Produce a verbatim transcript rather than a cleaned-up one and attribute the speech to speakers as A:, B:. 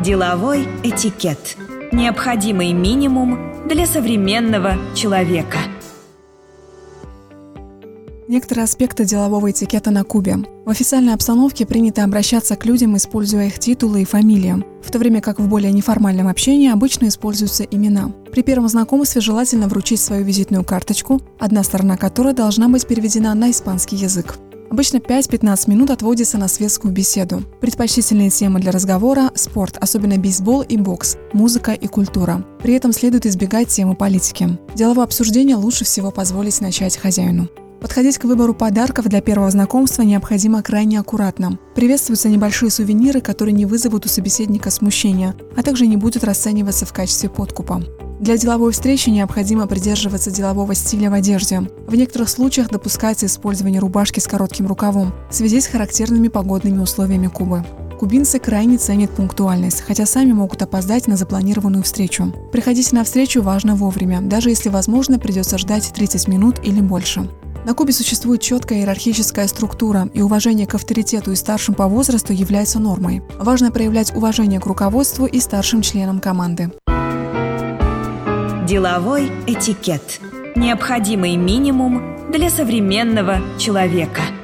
A: Деловой этикет. Необходимый минимум для современного человека.
B: Некоторые аспекты делового этикета на Кубе. В официальной обстановке принято обращаться к людям, используя их титулы и фамилии, в то время как в более неформальном общении обычно используются имена. При первом знакомстве желательно вручить свою визитную карточку, одна сторона которой должна быть переведена на испанский язык. Обычно пять-пятнадцать минут отводится на светскую беседу. Предпочтительные темы для разговора – спорт, особенно бейсбол и бокс, музыка и культура. При этом следует избегать темы политики. Деловое обсуждение лучше всего позволить начать хозяину. Подходить к выбору подарков для первого знакомства необходимо крайне аккуратно. Приветствуются небольшие сувениры, которые не вызовут у собеседника смущения, а также не будут расцениваться в качестве подкупа. Для деловой встречи необходимо придерживаться делового стиля в одежде. В некоторых случаях допускается использование рубашки с коротким рукавом в связи с характерными погодными условиями Кубы. Кубинцы крайне ценят пунктуальность, хотя сами могут опоздать на запланированную встречу. Приходите на встречу важно вовремя, даже если, возможно, придется ждать тридцать минут или больше. На Кубе существует четкая иерархическая структура, и уважение к авторитету и старшим по возрасту является нормой. Важно проявлять уважение к руководству и старшим членам команды.
A: Деловой этикет. Необходимый минимум для современного человека.